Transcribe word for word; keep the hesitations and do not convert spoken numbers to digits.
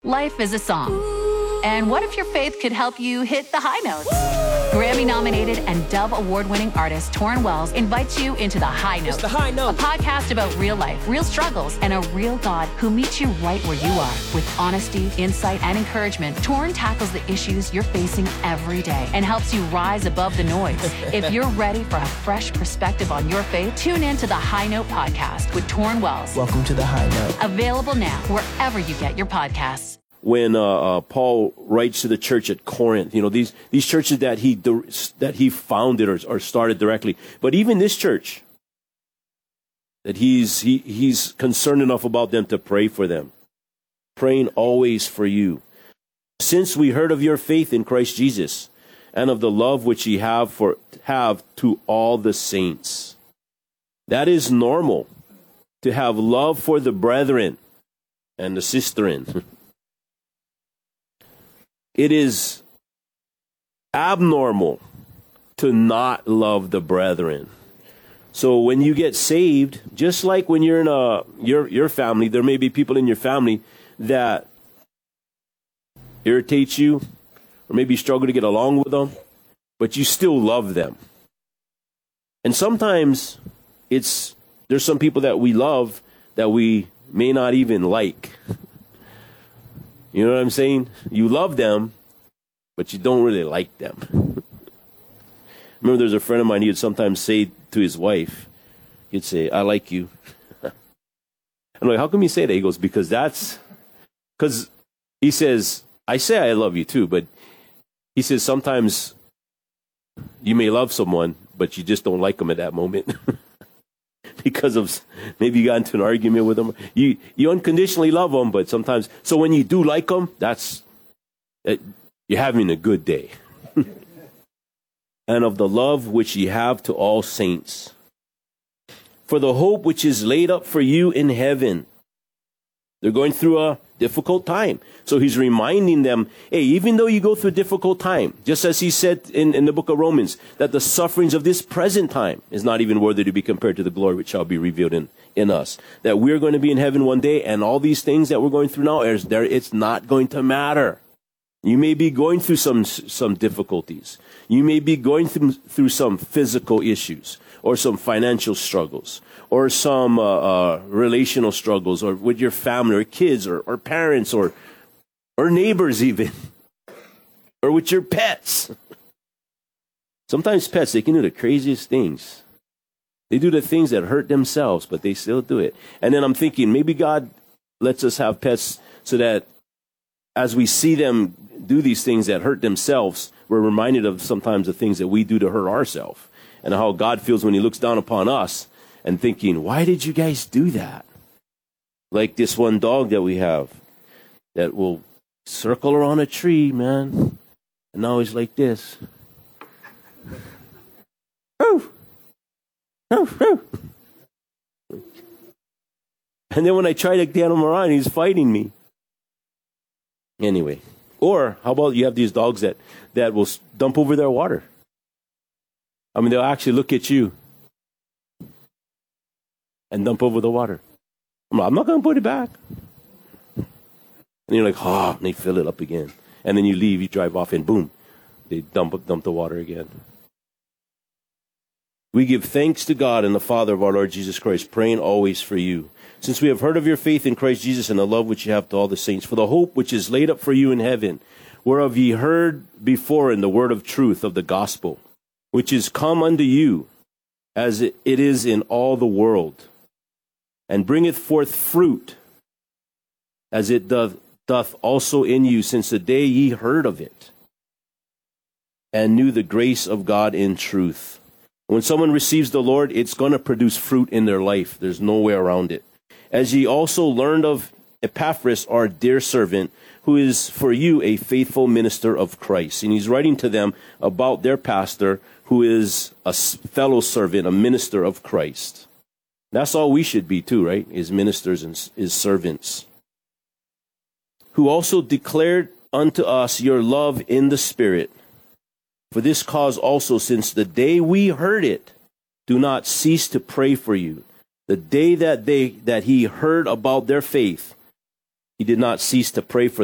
Life is a song. And what if your faith could help you hit the high notes? Grammy-nominated and Dove Award-winning artist Torrin Wells invites you into The High Note. It's The High Note. A podcast about real life, real struggles, and a real God who meets you right where you are. With honesty, insight, and encouragement, Torrin tackles the issues you're facing every day and helps you rise above the noise. If you're ready for a fresh perspective on your faith, tune in to The High Note podcast with Torrin Wells. Welcome to The High Note. Available now wherever you get your podcasts. When uh, uh, Paul writes to the church at Corinth, you know, these these churches that he that he founded or, or started directly, but even this church, that he's he he's concerned enough about them to pray for them, praying always for you, since we heard of your faith in Christ Jesus and of the love which ye have for have to all the saints. That is normal, to have love for the brethren and the sisterin. It is abnormal to not love the brethren. So when you get saved, just like when you're in a your your family, there may be people in your family that irritate you or maybe struggle to get along with them, but you still love them. And sometimes it's there's some people that we love that we may not even like. You know what I'm saying? You love them, but you don't really like them. Remember, there's a friend of mine, he would sometimes say to his wife, he'd say, I like you. I'm like, how come you say that? He goes, because that's, because he says, I say I love you too, but he says sometimes you may love someone, but you just don't like them at that moment. Because of maybe you got into an argument with them. You you unconditionally love them, but sometimes, so when you do like them, that's, it, you're having a good day. And of the love which ye have to all saints. For the hope which is laid up for you in heaven. They're going through a difficult time. So he's reminding them, hey, even though you go through a difficult time, just as he said in, in the book of Romans, that the sufferings of this present time is not even worthy to be compared to the glory which shall be revealed in, in us. That we're going to be in heaven one day, and all these things that we're going through now, is there, it's not going to matter. You may be going through some some difficulties. You may be going through, through some physical issues, or some financial struggles, or some uh, uh, relational struggles, or with your family, or kids, or, or parents, or or neighbors even, or with your pets. Sometimes pets, they can do the craziest things. They do the things that hurt themselves, but they still do it. And then I'm thinking, maybe God lets us have pets so that as we see them do these things that hurt themselves, we're reminded of sometimes the things that we do to hurt ourselves, and how God feels when he looks down upon us and thinking, why did you guys do that? Like this one dog that we have that will circle around a tree, man, and now he's like this. Oh, oh, oh. And then when I try to get him around, he's fighting me. Anyway, or how about you have these dogs that, that will dump over their water? I mean, they'll actually look at you and dump over the water. I'm, like, I'm not going to put it back. And you're like, oh, and they fill it up again. And then you leave, you drive off, and boom, they dump, dump the water again. We give thanks to God and the Father of our Lord Jesus Christ, praying always for you, since we have heard of your faith in Christ Jesus and the love which you have to all the saints, for the hope which is laid up for you in heaven, whereof ye heard before in the word of truth of the gospel, which is come unto you, as it is in all the world, and bringeth forth fruit, as it doth, doth also in you, since the day ye heard of it, and knew the grace of God in truth. When someone receives the Lord, it's going to produce fruit in their life. There's no way around it. As ye also learned of Epaphras, our dear servant, who is for you a faithful minister of Christ. And he's writing to them about their pastor, who is a fellow servant, a minister of Christ. That's all we should be too, right? Is ministers and is servants. Who also declared unto us your love in the Spirit. For this cause also, since the day we heard it, do not cease to pray for you. The day that they that he heard about their faith, he did not cease to pray for